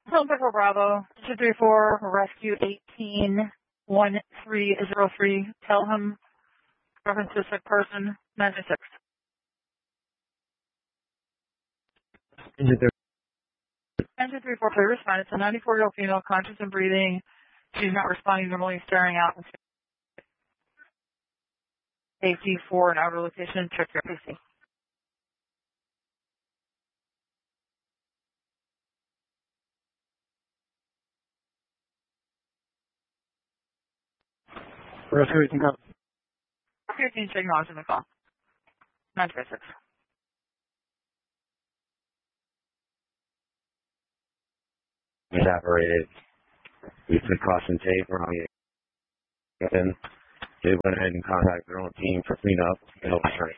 Delta Bravo, 234, rescue 181303, Pelham, reference to sick person, 96. Engine 234, please respond. It's a 94-year-old female, conscious and breathing. She's not responding normally, staring out. Safety for an outer location, check your safety. Rescue 18 copy. Rescue 18, acknowledging the call. 936. Evaporated. We put caution tape around the and they went ahead and contacted their own team for cleanup and overturn.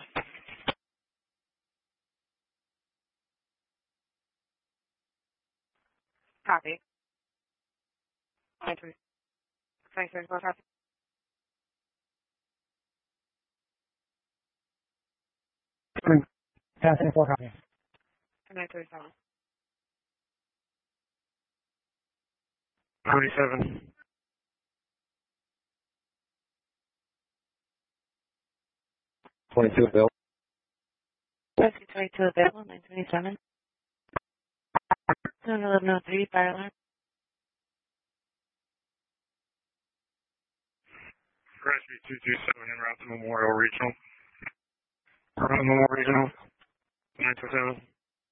Copy. 936. Copy. Passing 4 copy. 937. 27. 22 Bill. Rescue 22 available, 927. 1103, fire alarm. Rescue 227 en route to Memorial Regional. Memorial Regional. 927.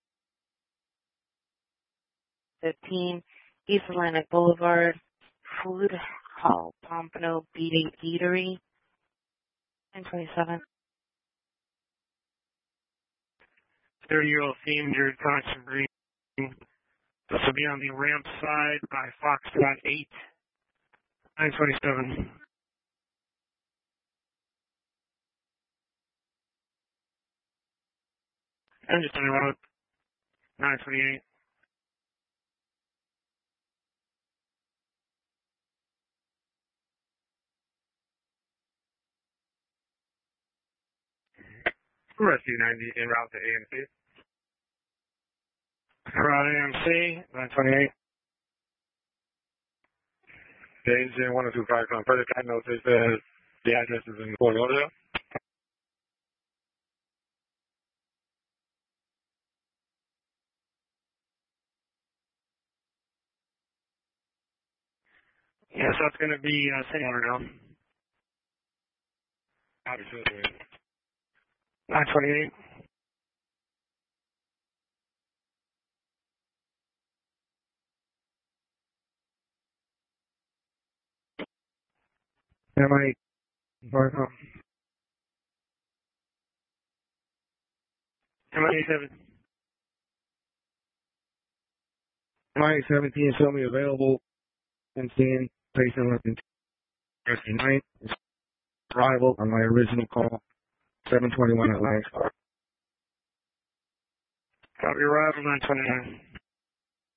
15, East Atlantic Boulevard, Food Hall, Pompano Eatery, 927. 30-year-old female injured, conscious and breathing. This will be on the ramp side by Foxtrot 8. 927. Engine on the road. 928. Rescue 90 en route to AMC. Route AMC, 928. The engine 1025 on further guide notice says the address is in Fort Lauderdale. Yes, that's going to be St. Lauderdale. Obviously. 928. MI 7. MI 17 show me available and seeing patient left in Rescue 9. Arrival on my original call, 721 Atlantic. Copy arrival 929.